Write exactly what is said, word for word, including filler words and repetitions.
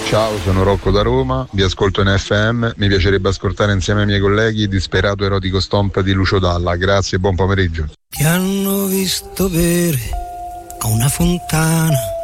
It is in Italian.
Ciao, sono Rocco da Roma, vi ascolto in F M, mi piacerebbe ascoltare insieme ai miei colleghi Disperato erotico stomp di Lucio Dalla. Grazie e buon pomeriggio. Ti hanno visto bere a una fontana